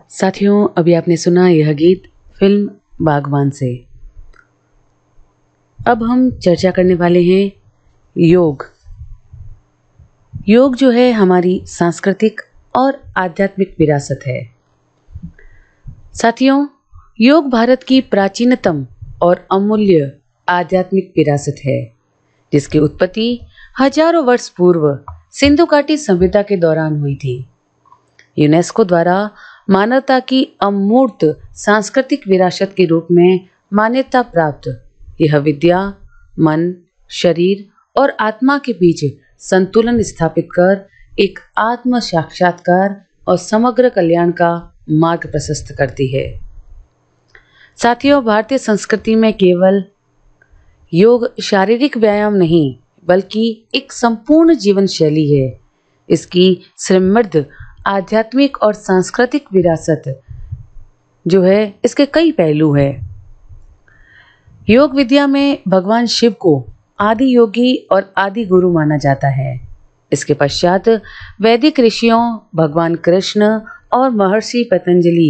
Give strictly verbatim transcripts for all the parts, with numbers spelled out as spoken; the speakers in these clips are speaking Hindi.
साथियों, अभी आपने सुना यह गीत फिल्म बागवान से। अब हम चर्चा करने वाले हैं योग। योग जो है हमारी सांस्कृतिक और आध्यात्मिक विरासत है। साथियों, योग भारत की प्राचीनतम और अमूल्य आध्यात्मिक विरासत है, जिसकी उत्पत्ति हजारों वर्ष पूर्व सिंधु घाटी सभ्यता के दौरान हुई थी। यूनेस्को द्वारा मानवता की अमूर्त सांस्कृतिक विरासत के रूप में मान्यता प्राप्त यह विद्या मन, शरीर और आत्मा के बीच संतुलन स्थापित कर एक आत्म साक्षात्कार और समग्र कल्याण का मार्ग प्रशस्त करती है। साथियों, भारतीय संस्कृति में केवल योग शारीरिक व्यायाम नहीं, बल्कि एक संपूर्ण जीवन शैली है। इसकी समृद्ध आध्यात्मिक और सांस्कृतिक विरासत जो है, इसके कई पहलू हैं। योग विद्या में भगवान शिव को आदि योगी और आदि गुरु माना जाता है। इसके पश्चात वैदिक ऋषियों भगवान कृष्ण और महर्षि पतंजलि,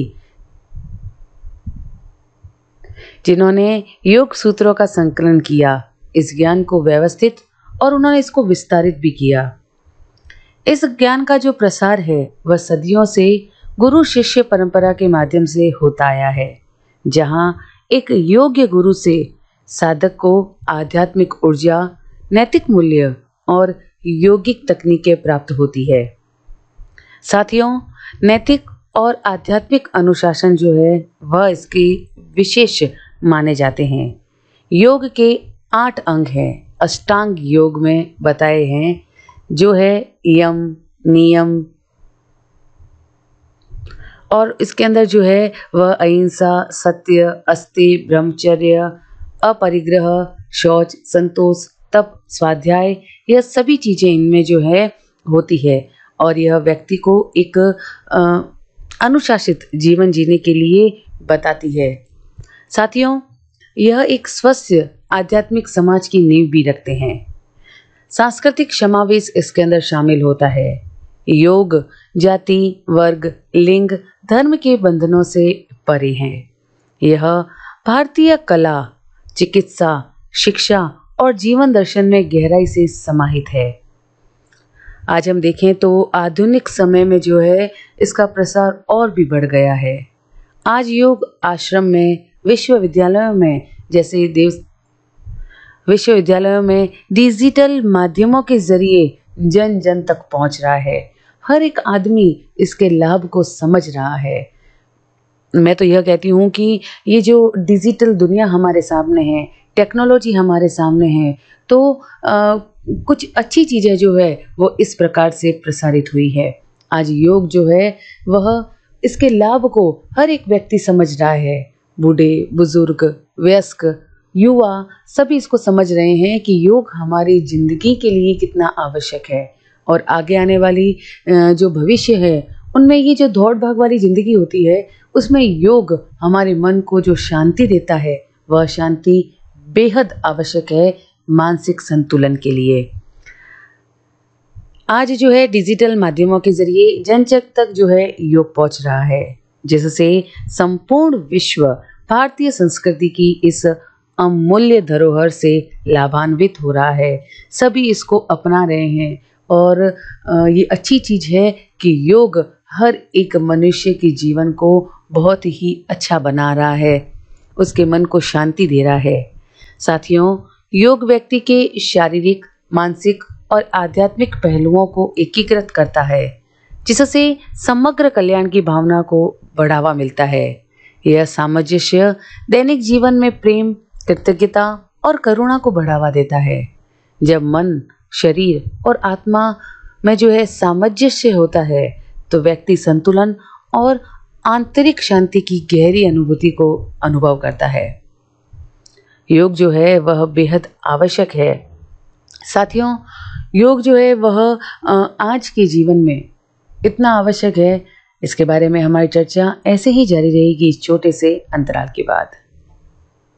जिन्होंने योग सूत्रों का संकलन किया, इस ज्ञान को व्यवस्थित और उन्होंने इसको विस्तारित भी किया। इस ज्ञान का जो प्रसार है वह सदियों से गुरु शिष्य परंपरा के माध्यम से होता आया है, जहां एक योग्य गुरु से साधक को आध्यात्मिक ऊर्जा, नैतिक मूल्य और योगिक तकनीकें प्राप्त होती है। साथियों, नैतिक और आध्यात्मिक अनुशासन जो है वह इसके विशेष माने जाते हैं। योग के आठ अंग हैं, अष्टांग योग में बताए हैं, जो है यम, नियम, और इसके अंदर जो है वह अहिंसा, सत्य, अस्ति, ब्रह्मचर्य, अपरिग्रह, शौच, संतोष, तप, स्वाध्याय, यह सभी चीजें इनमें जो है होती है और यह व्यक्ति को एक आ, अनुशासित जीवन जीने के लिए बताती है। साथियों, यह एक स्वस्थ आध्यात्मिक समाज की नींव भी रखते हैं। सांस्कृतिक समावेश इसके अंदर शामिल होता है। योग जाति, वर्ग, लिंग, धर्म के बंधनों से परे है। यह भारतीय कला, चिकित्सा, शिक्षा और जीवन दर्शन में गहराई से समाहित है। आज हम देखें तो आधुनिक समय में जो है इसका प्रसार और भी बढ़ गया है। आज योग आश्रम में, विश्वविद्यालयों में, जैसे देव विश्वविद्यालयों में डिजिटल माध्यमों के जरिए जन जन तक पहुंच रहा है। हर एक आदमी इसके लाभ को समझ रहा है। मैं तो यह कहती हूँ कि ये जो डिजिटल दुनिया हमारे सामने है, टेक्नोलॉजी हमारे सामने है, तो आ, कुछ अच्छी चीज़ें जो है वो इस प्रकार से प्रसारित हुई है। आज योग जो है वह इसके लाभ को हर एक व्यक्ति समझ रहा है। बूढ़े, बुजुर्ग, वयस्क, युवा सभी इसको समझ रहे हैं कि योग हमारी जिंदगी के लिए कितना आवश्यक है और आगे आने वाली जो भविष्य है उनमें ये जो दौड़ भाग वाली जिंदगी होती है उसमें योग हमारे मन को जो शांति देता है वह शांति बेहद आवश्यक है मानसिक संतुलन के लिए। आज जो है डिजिटल माध्यमों के जरिए जन जन तक जो है योग पहुंच रहा है, जिससे संपूर्ण विश्व भारतीय संस्कृति की इस अमूल्य धरोहर से लाभान्वित हो रहा है। सभी इसको अपना रहे हैं और ये अच्छी चीज़ है कि योग हर एक मनुष्य के जीवन को बहुत ही अच्छा बना रहा है, उसके मन को शांति दे रहा है। साथियों, योग व्यक्ति के शारीरिक, मानसिक और आध्यात्मिक पहलुओं को एकीकृत करता है, जिससे समग्र कल्याण की भावना को बढ़ावा मिलता है। यह सामंजस्य दैनिक जीवन में प्रेम, कृतज्ञता और करुणा को बढ़ावा देता है। जब मन, शरीर और आत्मा में जो है सामंजस्य होता है तो व्यक्ति संतुलन और आंतरिक शांति की गहरी अनुभूति को अनुभव करता है। योग जो है वह बेहद आवश्यक है। साथियों, योग जो है वह आज के जीवन में इतना आवश्यक है, इसके बारे में हमारी चर्चा ऐसे ही जारी रहेगी इस छोटे से अंतराल के बाद।